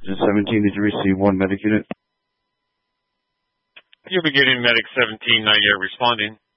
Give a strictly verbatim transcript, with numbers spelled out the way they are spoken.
Sergeant seventeen, did you receive one medic unit? You'll be getting medic seventeen, not yet responding.